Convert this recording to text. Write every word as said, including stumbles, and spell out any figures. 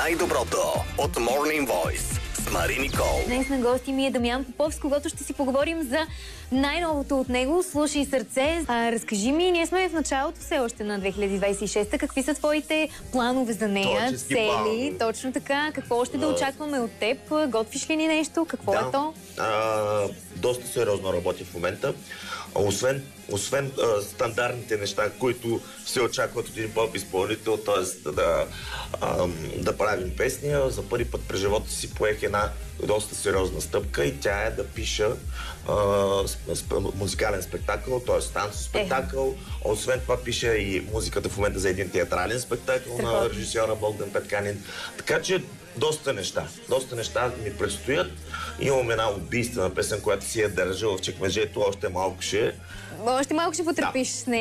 Най-доброто от Morning Voice с Мари Никол. Днес на гости ми е Дамян Попов, с когото ще си поговорим за най-новото от него "Слушай сърце". А, разкажи ми, ние сме в началото все още на две хиляди двадесет и шеста. Какви са твоите планове за нея? Творчески Цели? планове. Точно така. Какво още да очакваме от теб? Готвиш ли ни нещо? Какво Да. е то? А, доста сериозно работя в момента. Освен, освен а, стандартните неща, които се очакват от един поп-изпълнител, т.е. Да, а, да правим песни, за първи път през живота си поех една доста сериозна стъпка и тя е да пиша а, сп, сп, музикален спектакъл, т.е. танцов спектакъл. Е. Освен това пиша и музиката в момента за един театрален спектакъл на режисьора Богдан Петканин. Така че доста неща. Доста неща ми предстоят. Имам една убийствена песен, която си я държа в чекмеджето, още малко ще. Още малко ще потърпиш Да. с нея.